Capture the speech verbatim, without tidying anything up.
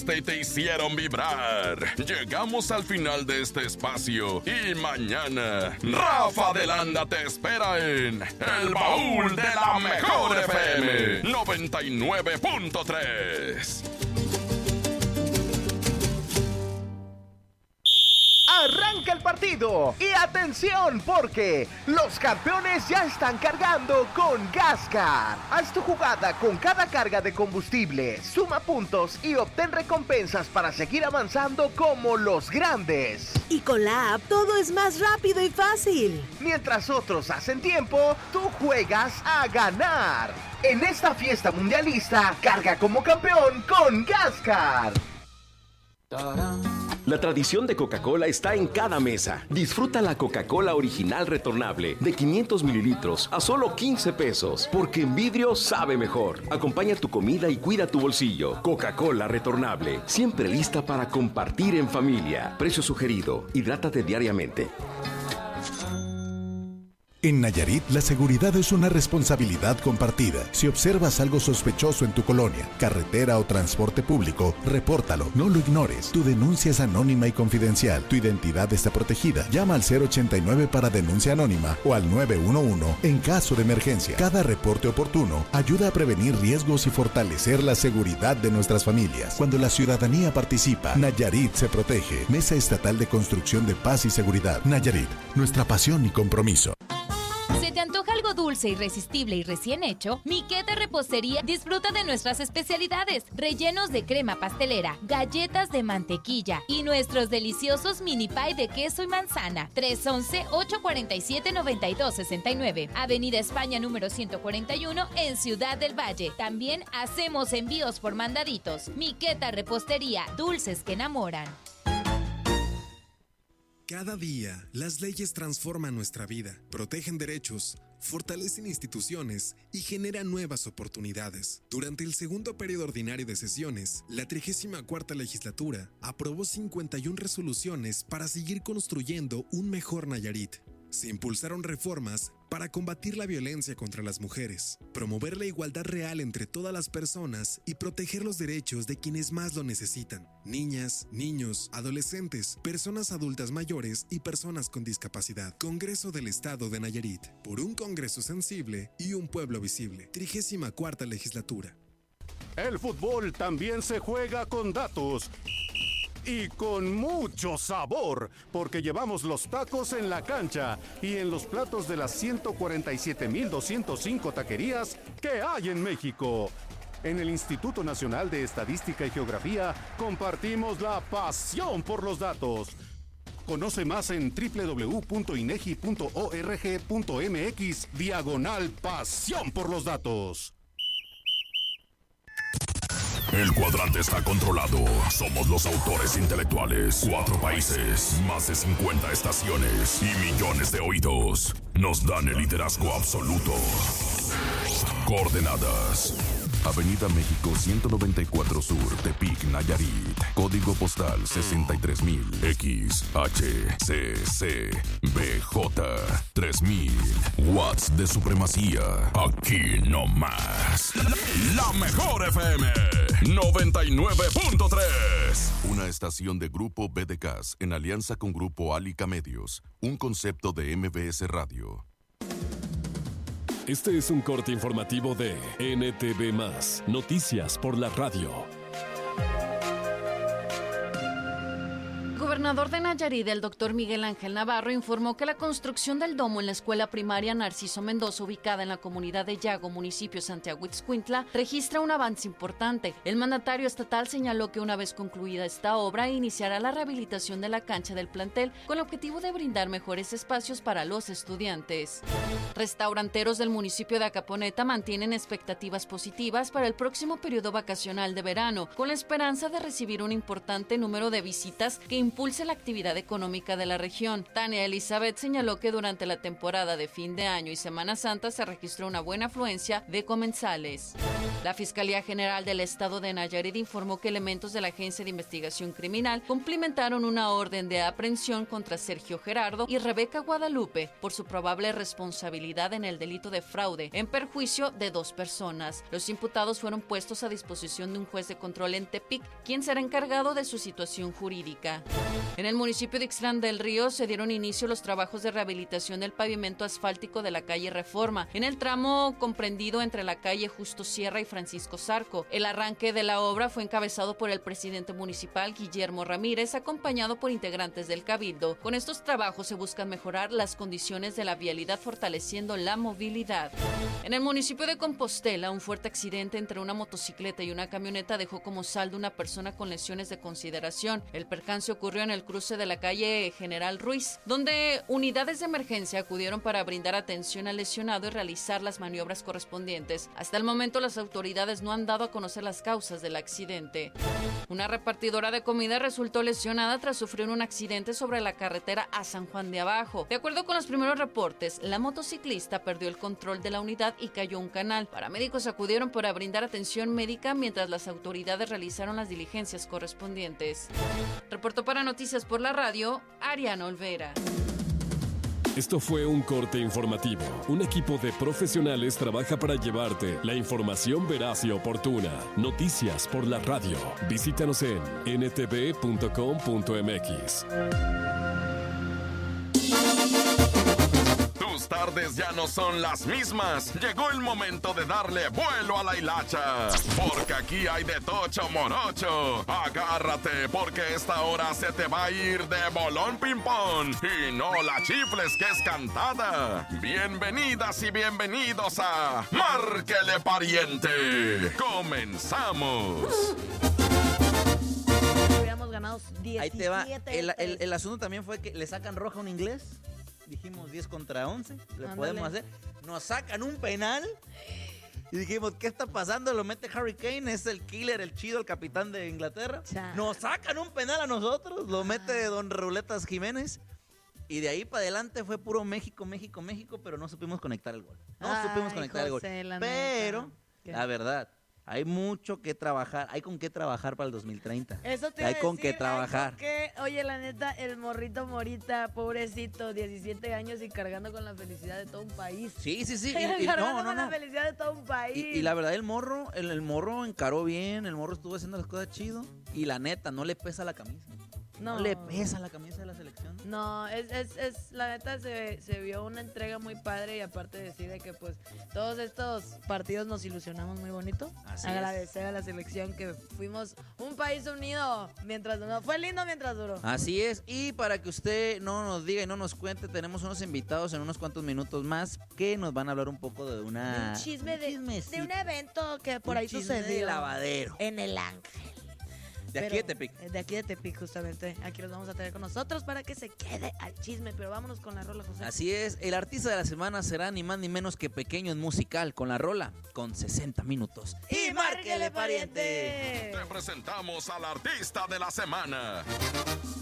y te hicieron vibrar. Llegamos al final de este espacio y mañana Rafa de Landa te espera en El Baúl de la Mejor F M noventa y nueve punto tres. Arranca el partido y atención porque los campeones ya están cargando con Gascar. Haz tu jugada con cada carga de combustible, suma puntos y obtén recompensas para seguir avanzando como los grandes. Y con la app todo es más rápido y fácil. Mientras otros hacen tiempo, tú juegas a ganar. En esta fiesta mundialista, carga como campeón con Gascar. La tradición de Coca-Cola está en cada mesa. Disfruta la Coca-Cola original retornable de quinientos mililitros a solo quince pesos, porque en vidrio sabe mejor. Acompaña tu comida y cuida tu bolsillo. Coca-Cola retornable, siempre lista para compartir en familia. Precio sugerido. Hidrátate diariamente. En Nayarit, la seguridad es una responsabilidad compartida. Si observas algo sospechoso en tu colonia, carretera o transporte público, repórtalo, no lo ignores. Tu denuncia es anónima y confidencial. Tu identidad está protegida. Llama al cero ochenta y nueve para denuncia anónima o al nueve uno uno en caso de emergencia. Cada reporte oportuno ayuda a prevenir riesgos y fortalecer la seguridad de nuestras familias. Cuando la ciudadanía participa, Nayarit se protege. Mesa Estatal de Construcción de Paz y Seguridad. Nayarit, nuestra pasión y compromiso. ¿Se te antoja algo dulce, irresistible y recién hecho? Miqueta Repostería disfruta de nuestras especialidades, rellenos de crema pastelera, galletas de mantequilla y nuestros deliciosos mini pie de queso y manzana. tres once, ocho cuarenta y siete, noventa y dos sesenta y nueve, Avenida España número ciento cuarenta y uno en Ciudad del Valle. También hacemos envíos por mandaditos. Miqueta Repostería, dulces que enamoran. Cada día, las leyes transforman nuestra vida, protegen derechos, fortalecen instituciones y generan nuevas oportunidades. Durante el segundo periodo ordinario de sesiones, la trigésima cuarta legislatura aprobó cincuenta y una resoluciones para seguir construyendo un mejor Nayarit. Se impulsaron reformas para combatir la violencia contra las mujeres, promover la igualdad real entre todas las personas y proteger los derechos de quienes más lo necesitan: niñas, niños, adolescentes, personas adultas mayores y personas con discapacidad. Congreso del Estado de Nayarit, por un Congreso sensible y un pueblo visible. trigésima cuarta legislatura. El fútbol también se juega con datos. Y con mucho sabor, porque llevamos los tacos en la cancha y en los platos de las ciento cuarenta y siete mil doscientos cinco taquerías que hay en México. En el Instituto Nacional de Estadística y Geografía compartimos la pasión por los datos. Conoce más en doble u doble u doble u punto inegi punto org punto mx diagonal pasión por los datos. El cuadrante está controlado. Somos los autores intelectuales. Cuatro países, más de cincuenta estaciones y millones de oídos nos dan el liderazgo absoluto. Coordenadas: Avenida México ciento noventa y cuatro Sur, Tepic, Nayarit. Código postal sesenta y tres mil. X, H, C, C, B, J, tres mil. Watts de supremacía. Aquí no más. La Mejor F M noventa y nueve punto tres. Una estación de Grupo B D K S en alianza con Grupo Álica Medios. Un concepto de M B S Radio. Este es un corte informativo de N T V más, Noticias por la Radio. El gobernador de Nayarit, el doctor Miguel Ángel Navarro, informó que la construcción del domo en la escuela primaria Narciso Mendoza, ubicada en la comunidad de Yago, municipio de Santiago Ixcuintla, registra un avance importante. El mandatario estatal señaló que una vez concluida esta obra, iniciará la rehabilitación de la cancha del plantel con el objetivo de brindar mejores espacios para los estudiantes. Restauranteros del municipio de Acaponeta mantienen expectativas positivas para el próximo periodo vacacional de verano, con la esperanza de recibir un importante número de visitas que impulsen impulse la actividad económica de la región. Tania Elizabeth señaló que durante la temporada de fin de año y Semana Santa se registró una buena afluencia de comensales. La Fiscalía General del Estado de Nayarit informó que elementos de la Agencia de Investigación Criminal cumplimentaron una orden de aprehensión contra Sergio Gerardo y Rebeca Guadalupe por su probable responsabilidad en el delito de fraude en perjuicio de dos personas. Los imputados fueron puestos a disposición de un juez de control en Tepic, quien será encargado de su situación jurídica. En el municipio de Ixtlán del Río se dieron inicio los trabajos de rehabilitación del pavimento asfáltico de la calle Reforma, en el tramo comprendido entre la calle Justo Sierra y Francisco Zarco. El arranque de la obra fue encabezado por el presidente municipal Guillermo Ramírez, acompañado por integrantes del Cabildo. Con estos trabajos se buscan mejorar las condiciones de la vialidad, fortaleciendo la movilidad. En el municipio de Compostela, un fuerte accidente entre una motocicleta y una camioneta dejó como saldo una persona con lesiones de consideración. El percance ocurrió en el cruce de la calle General Ruiz, donde unidades de emergencia acudieron para brindar atención al lesionado y realizar las maniobras correspondientes. Hasta el momento, las autoridades no han dado a conocer las causas del accidente. Una repartidora de comida resultó lesionada tras sufrir un accidente sobre la carretera a San Juan de Abajo. De acuerdo con los primeros reportes, la motociclista perdió el control de la unidad y cayó a un canal. Paramédicos acudieron para brindar atención médica mientras las autoridades realizaron las diligencias correspondientes. Reportó para Noticias por la Radio, Ariana Olvera. Esto fue un corte informativo. Un equipo de profesionales trabaja para llevarte la información veraz y oportuna. Noticias por la Radio. Visítanos en ene te ve punto com punto eme equis. Tus tardes ya no son las mismas. Llegó el momento de darle vuelo a la hilacha. Porque aquí hay de tocho morocho. Agárrate, porque esta hora se te va a ir de bolón ping-pong. Y no la chifles, que es cantada. Bienvenidas y bienvenidos a Márquele Pariente. Comenzamos. Hubiéramos ganado diecisiete. Ahí te va. El, el, el asunto también fue que le sacan roja a un inglés. Dijimos diez contra once, le Ándale. podemos hacer. Nos sacan un penal y dijimos, ¿qué está pasando? Lo mete Harry Kane, es el killer, el chido, el capitán de Inglaterra. Chao. Nos sacan un penal a nosotros, lo mete Don Ruletas Jiménez. Y de ahí para adelante fue puro México, México, México, pero no supimos conectar el gol. No Ay, supimos conectar José, el gol. La pero, neta. la verdad, hay mucho que trabajar, hay con qué trabajar para el dos mil treinta. Eso te Hay iba con decir, qué trabajar. Hay con qué, oye, la neta, el morrito Morita, pobrecito, diecisiete años y cargando con la felicidad de todo un país. Sí, sí, sí. Y, y, cargando no, no, con no. la felicidad de todo un país. Y, y la verdad, el morro, el, el morro encaró bien, el morro estuvo haciendo las cosas chido. Y la neta, no le pesa la camisa. No, no le pesa la camisa de la selección. No, es, es, es la neta se, se vio una entrega muy padre y aparte decide que pues todos estos partidos nos ilusionamos muy bonito. Así Agradecer es. a la selección que fuimos un país unido mientras duró. Fue lindo mientras duró. Así es, y para que usted no nos diga y no nos cuente, tenemos unos invitados en unos cuantos minutos más que nos van a hablar un poco de una... De un chisme de, de un evento que por un ahí chisme sucedió. de lavadero. En el Ángel. De aquí pero, de Tepic. De aquí de Tepic, justamente. Aquí los vamos a tener con nosotros para que se quede al chisme. Pero vámonos con la rola, José. Así es. El artista de la semana será ni más ni menos que Pequeño en Musical, con la rola, con sesenta minutos. ¡Y márquele, pariente! Te presentamos al artista de la semana.